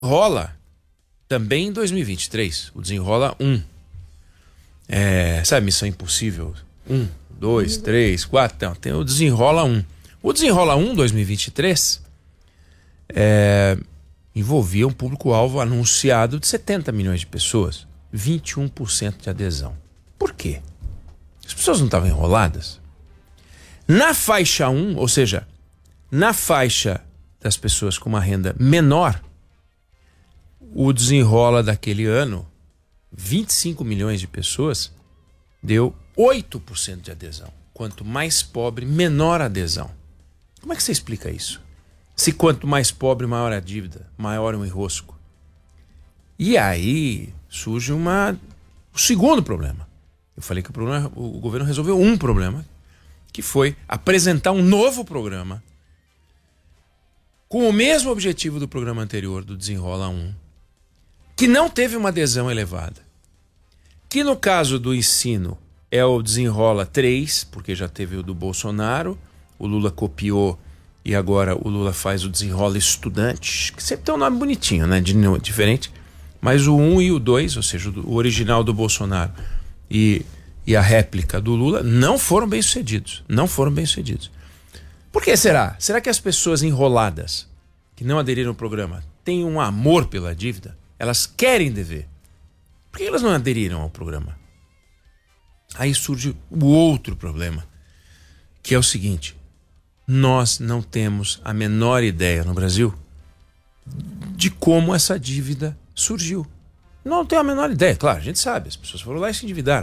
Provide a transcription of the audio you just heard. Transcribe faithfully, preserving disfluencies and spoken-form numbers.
Rola também em dois mil e vinte e três, o Desenrola um. É, sabe, Missão Impossível? Um, dois, três, quatro. Não, tem o Desenrola um. O Desenrola um dois mil e vinte e três é, envolvia um público-alvo anunciado de setenta milhões de pessoas, vinte e um por cento de adesão. Por quê? As pessoas não estavam enroladas? Na faixa um, ou seja, na faixa das pessoas com uma renda menor, o Desenrola daquele ano, vinte e cinco milhões de pessoas, deu oito por cento de adesão. Quanto mais pobre, menor a adesão. Como é que você explica isso? Se quanto mais pobre, maior a dívida, maior o enrosco. E aí surge uma, o segundo problema. Eu falei que o, problema, o governo resolveu um problema, que foi apresentar um novo programa com o mesmo objetivo do programa anterior, do Desenrola um, que não teve uma adesão elevada. Que no caso do ensino é o Desenrola três, porque já teve o do Bolsonaro, o Lula copiou e agora o Lula faz o Desenrola Estudante, que sempre tem um nome bonitinho, né? De, diferente. Mas o um e o dois, ou seja, o original do Bolsonaro e, e a réplica do Lula, não foram bem sucedidos. Não foram bem sucedidos. Por que será? Será que as pessoas enroladas, que não aderiram ao programa, têm um amor pela dívida? Elas querem dever. Por que elas não aderiram ao programa? Aí surge o outro problema, que é o seguinte: nós não temos a menor ideia no Brasil de como essa dívida surgiu. Não tem a menor ideia. Claro, a gente sabe, as pessoas foram lá e se endividaram.